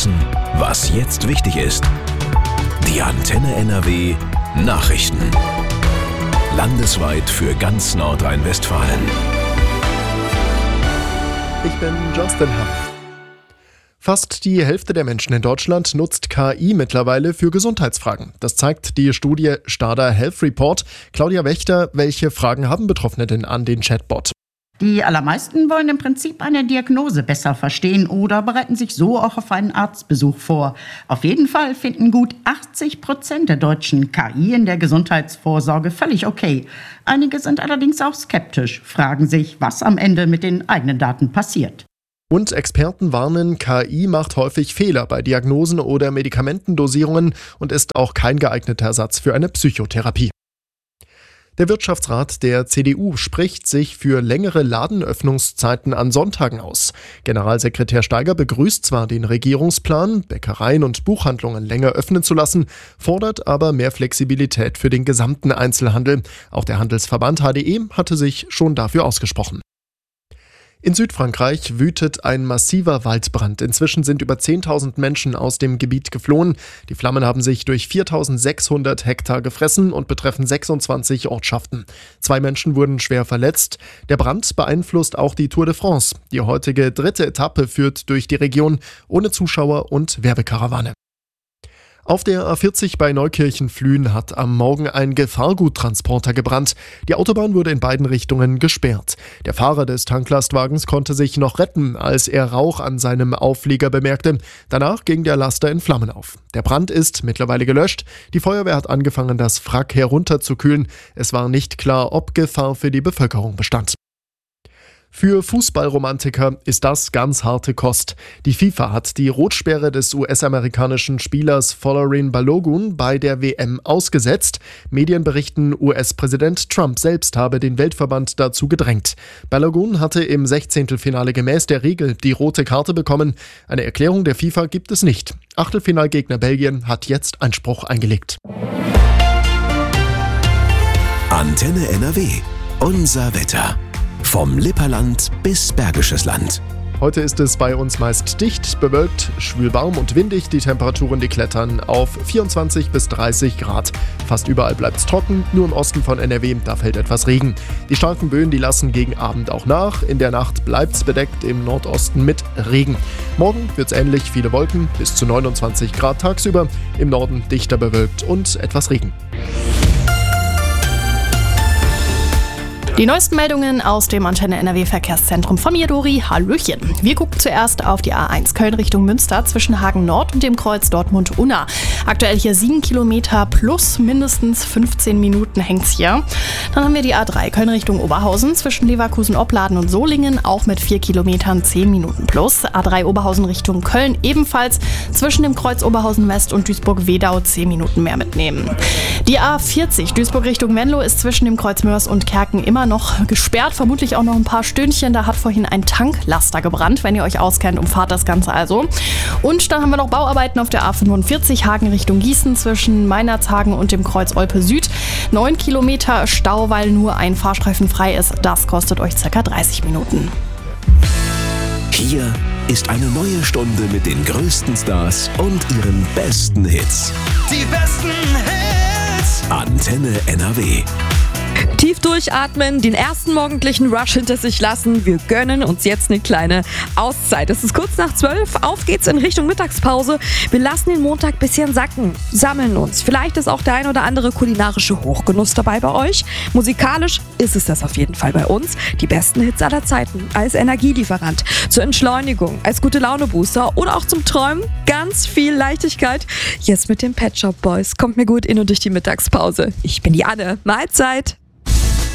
wissen, was jetzt wichtig ist. Die Antenne NRW Nachrichten. Landesweit für ganz Nordrhein-Westfalen. Ich bin Justin Huff. Fast die Hälfte der Menschen in Deutschland nutzt KI mittlerweile für Gesundheitsfragen. Das zeigt die Studie Stada Health Report. Claudia Wächter, welche Fragen haben Betroffene denn an den Chatbot? Die allermeisten wollen im Prinzip eine Diagnose besser verstehen oder bereiten sich so auch auf einen Arztbesuch vor. Auf jeden Fall finden gut 80% der Deutschen KI in der Gesundheitsvorsorge völlig okay. Einige sind allerdings auch skeptisch, fragen sich, was am Ende mit den eigenen Daten passiert. Und Experten warnen, KI macht häufig Fehler bei Diagnosen oder Medikamentendosierungen und ist auch kein geeigneter Ersatz für eine Psychotherapie. Der Wirtschaftsrat der CDU spricht sich für längere Ladenöffnungszeiten an Sonntagen aus. Generalsekretär Steiger begrüßt zwar den Regierungsplan, Bäckereien und Buchhandlungen länger öffnen zu lassen, fordert aber mehr Flexibilität für den gesamten Einzelhandel. Auch der Handelsverband HDE hatte sich schon dafür ausgesprochen. In Südfrankreich wütet ein massiver Waldbrand. Inzwischen sind über 10.000 Menschen aus dem Gebiet geflohen. Die Flammen haben sich durch 4.600 Hektar gefressen und betreffen 26 Ortschaften. 2 Menschen wurden schwer verletzt. Der Brand beeinflusst auch die Tour de France. Die heutige 3. Etappe führt durch die Region ohne Zuschauer und Werbekarawane. Auf der A40 bei Neukirchen-Flühen hat am Morgen ein Gefahrguttransporter gebrannt. Die Autobahn wurde in beiden Richtungen gesperrt. Der Fahrer des Tanklastwagens konnte sich noch retten, als er Rauch an seinem Auflieger bemerkte. Danach ging der Laster in Flammen auf. Der Brand ist mittlerweile gelöscht. Die Feuerwehr hat angefangen, das Wrack herunterzukühlen. Es war nicht klar, ob Gefahr für die Bevölkerung bestand. Für Fußballromantiker ist das ganz harte Kost. Die FIFA hat die Rotsperre des US-amerikanischen Spielers Folarin Balogun bei der WM ausgesetzt. Medien berichten, US-Präsident Trump selbst habe den Weltverband dazu gedrängt. Balogun hatte im 16. gemäß der Regel die rote Karte bekommen. Eine Erklärung der FIFA gibt es nicht. Achtelfinalgegner Belgien hat jetzt Einspruch eingelegt. Antenne NRW. Unser Wetter. Vom Lipperland bis Bergisches Land. Heute ist es bei uns meist dicht, bewölkt, schwül warm und windig. Die Temperaturen, die klettern auf 24 bis 30 Grad. Fast überall bleibt es trocken, nur im Osten von NRW, da fällt etwas Regen. Die starken Böen, die lassen gegen Abend auch nach. In der Nacht bleibt es bedeckt, im Nordosten mit Regen. Morgen wird es ähnlich, viele Wolken, bis zu 29 Grad tagsüber. Im Norden dichter bewölkt und etwas Regen. Die neuesten Meldungen aus dem Antenne NRW Verkehrszentrum von mir, Dori. Hallöchen. Wir gucken zuerst auf die A1 Köln Richtung Münster zwischen Hagen Nord und dem Kreuz Dortmund-Unna. Aktuell hier 7 Kilometer plus mindestens 15 Minuten hängt's hier. Dann haben wir die A3 Köln Richtung Oberhausen zwischen Leverkusen-Opladen und Solingen, auch mit 4 Kilometern 10 Minuten plus. A3 Oberhausen Richtung Köln ebenfalls zwischen dem Kreuz Oberhausen West und Duisburg-Wedau 10 Minuten mehr mitnehmen. Die A40 Duisburg Richtung Venlo ist zwischen dem Kreuz Mörs und Kerken immer noch gesperrt, vermutlich auch noch ein paar Stündchen. Da hat vorhin ein Tanklaster gebrannt. Wenn ihr euch auskennt, umfahrt das Ganze also. Und dann haben wir noch Bauarbeiten auf der A45 Hagen Richtung Gießen zwischen Meinerzhagen und dem Kreuz Olpe Süd. 9 Kilometer Stau, weil nur ein Fahrstreifen frei ist. Das kostet euch ca. 30 Minuten. Hier ist eine neue Stunde mit den größten Stars und ihren besten Hits. Die besten Hits! Antenne NRW. Tief durchatmen, den ersten morgendlichen Rush hinter sich lassen. Wir gönnen uns jetzt eine kleine Auszeit. Es ist kurz nach 12. Auf geht's in Richtung Mittagspause. Wir lassen den Montag ein bisschen sacken, sammeln uns. Vielleicht ist auch der ein oder andere kulinarische Hochgenuss dabei bei euch. Musikalisch ist es das auf jeden Fall bei uns. Die besten Hits aller Zeiten. Als Energielieferant, zur Entschleunigung, als Gute-Laune-Booster oder auch zum Träumen. Ganz viel Leichtigkeit. Jetzt mit den Pet Shop Boys. Kommt mir gut in und durch die Mittagspause. Ich bin die Anne. Mahlzeit.